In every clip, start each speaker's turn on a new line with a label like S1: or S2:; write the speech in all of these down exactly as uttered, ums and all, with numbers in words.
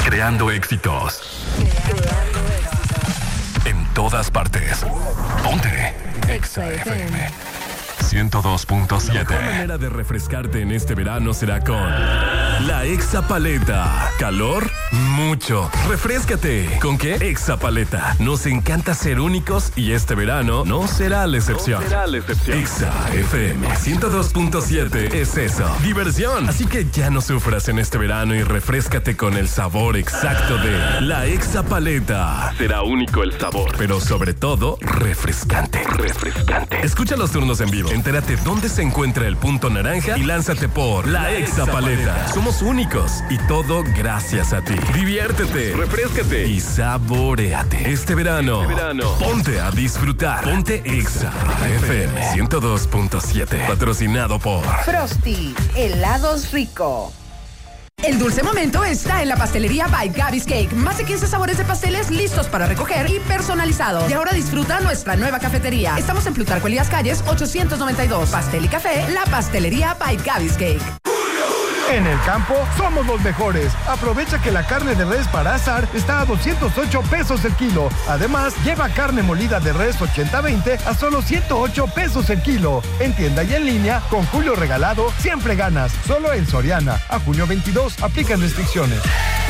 S1: Creando éxitos.
S2: Creando éxitos.
S1: En todas partes. Ponte Exa F M ciento dos punto siete. La mejor manera de refrescarte en este verano será con la Exa Paleta. ¿Calor? Mucho. Refréscate. ¿Con qué? Exa Paleta. Nos encanta ser únicos y este verano no será la excepción. No será la excepción. Exa F M ciento dos punto siete es eso. Diversión. Así que ya no sufras en este verano y refréscate con el sabor exacto de la Exa Paleta. Será único el sabor, pero sobre todo refrescante. Refrescante. Escucha los turnos en vivo. Entérate dónde se encuentra el punto naranja y lánzate por la Exa Paleta. Somos únicos y todo gracias a ti. Diviértete, refréscate y saboréate. Este verano, este verano, ponte a disfrutar. Ponte Exa F M ciento dos punto siete. Patrocinado por
S3: Frosty, helados rico. El dulce momento está en la pastelería by Gabby's Cake. Más de quince sabores de pasteles listos para recoger y personalizados. Y ahora disfruta nuestra nueva cafetería. Estamos en Plutarco Elías Calles ochocientos noventa y dos. Pastel y café, la pastelería by Gabby's Cake.
S4: En el campo somos los mejores. Aprovecha que la carne de res para asar está a doscientos ocho pesos el kilo. Además, lleva carne molida de res ochenta veinte a solo ciento ocho pesos el kilo. En tienda y en línea, con Julio Regalado, siempre ganas. Solo en Soriana. A junio veintidós, aplican restricciones.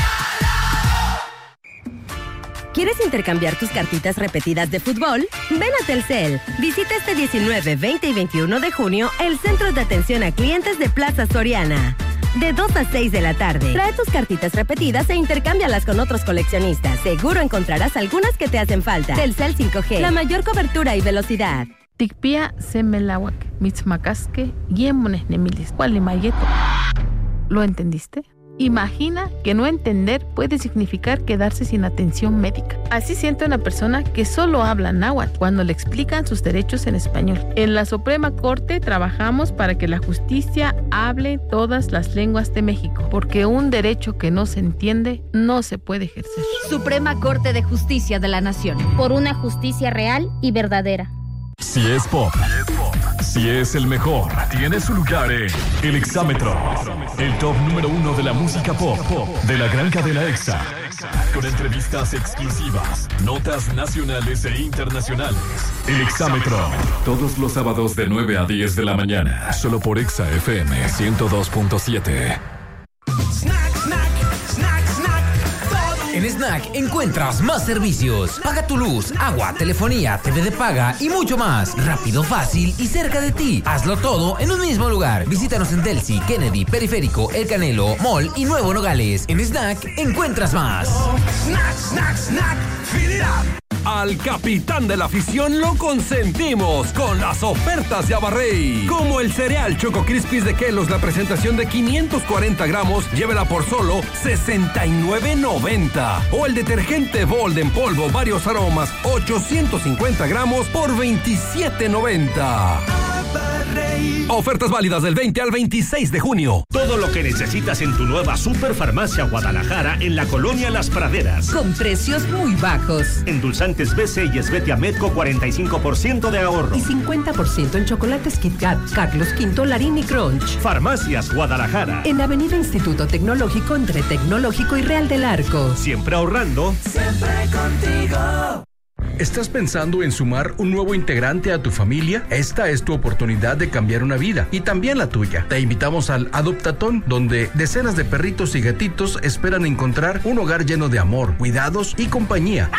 S5: ¿Quieres intercambiar tus cartitas repetidas de fútbol? Ven a Telcel. Visita este diecinueve, veinte y veintiuno de junio el Centro de Atención a Clientes de Plaza Soriana. De dos a seis de la tarde. Trae tus cartitas repetidas e intercámbialas con otros coleccionistas. Seguro encontrarás algunas que te hacen falta. Telcel cinco G, la mayor cobertura y velocidad.
S6: Tikpia semelawak, mitzmacasque, yemones nemilis, cualimayeto. ¿Lo entendiste? Imagina que no entender puede significar quedarse sin atención médica. Así siente una persona que solo habla náhuatl cuando le explican sus derechos en español. En la Suprema Corte trabajamos para que la justicia hable todas las lenguas de México, porque un derecho que no se entiende no se puede ejercer.
S7: Suprema Corte de Justicia de la Nación. Por una justicia real y verdadera.
S1: Si es pop, si es el mejor, tiene su lugar en El Exámetro, el top número uno de la música pop de la gran cadena Exa, con entrevistas exclusivas, notas nacionales e internacionales. El Exámetro, todos los sábados de nueve a diez de la mañana, solo por Exa F M ciento dos punto siete.
S8: Snack, snack, snack, snack. En Snack encuentras más servicios. Paga tu luz, agua, telefonía, T V de paga y mucho más. Rápido, fácil y cerca de ti. Hazlo todo en un mismo lugar. Visítanos en Delcy, Kennedy, Periférico, El Canelo, Mall y Nuevo Nogales. En Snack encuentras más.
S9: Snack, snack, snack. Fill it up. Al capitán de la afición lo consentimos con las ofertas de Abarrey. Como el cereal Choco Crispies de Kellogg's, la presentación de quinientos cuarenta gramos, llévela por solo sesenta y nueve noventa. O el detergente Bold en polvo, varios aromas, ochocientos cincuenta gramos por veintisiete noventa. Ofertas válidas del veinte al veintiséis de junio.
S10: Todo lo que necesitas en tu nueva Superfarmacia Guadalajara en la colonia Las Praderas.
S3: Con precios muy bajos.
S10: Endulzantes B C y Esvetia Medco, cuarenta y cinco por ciento de ahorro.
S3: Y cincuenta por ciento en chocolates Kit Kat, Carlos V, Larín y Crunch.
S10: Farmacias Guadalajara.
S3: En Avenida Instituto Tecnológico entre Tecnológico y Real del Arco.
S10: Siempre ahorrando.
S9: Siempre contigo.
S11: ¿Estás pensando en sumar un nuevo integrante a tu familia? Esta es tu oportunidad de cambiar una vida y también la tuya. Te invitamos al Adoptatón, donde decenas de perritos y gatitos esperan encontrar un hogar lleno de amor, cuidados y compañía.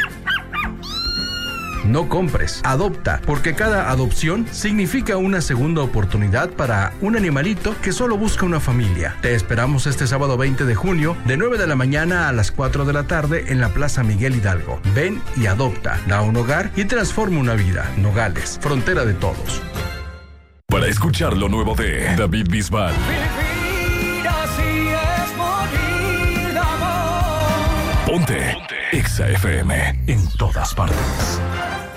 S11: No compres, adopta, porque cada adopción significa una segunda oportunidad para un animalito que solo busca una familia. Te esperamos este sábado veinte de junio, de nueve de la mañana a las cuatro de la tarde en la Plaza Miguel Hidalgo. Ven y adopta, da un hogar y transforma una vida. Nogales, frontera de todos.
S1: Para escuchar lo nuevo de David Bisbal.
S9: Vivir así es morir de amor.
S1: Ponte, Ponte. Exa F M en todas partes.